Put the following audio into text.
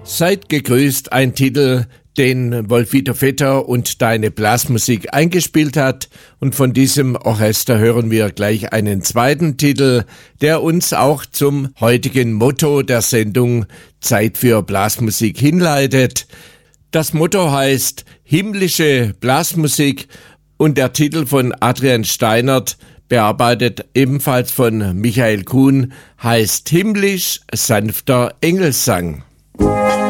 Seid gegrüßt, ein Titel, den Wolfito Vetter und Deine Blasmusik eingespielt hat. Und von diesem Orchester hören wir gleich einen zweiten Titel, der uns auch zum heutigen Motto der Sendung Zeit für Blasmusik hinleitet. Das Motto heißt Himmlische Blasmusik und der Titel von Adrian Steinert, bearbeitet ebenfalls von Michael Kuhn, heißt Himmlisch sanfter Engelsang.